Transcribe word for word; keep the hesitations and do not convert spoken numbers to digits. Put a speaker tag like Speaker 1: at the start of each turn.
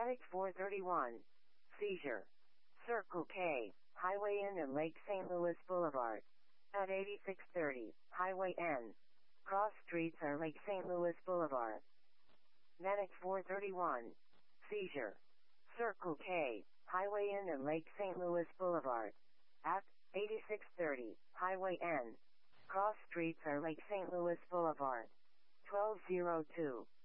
Speaker 1: Medic four thirty-one. Seizure. Circle K, Highway N and Lake Saint Louis Boulevard. At eighty-six thirty, Highway N. Cross streets are Lake Saint Louis Boulevard. Medic four thirty-one. Seizure. Circle K, Highway N and Lake Saint Louis Boulevard. At eighty-six thirty, Highway N. Cross streets are Lake Saint Louis Boulevard. twelve oh two.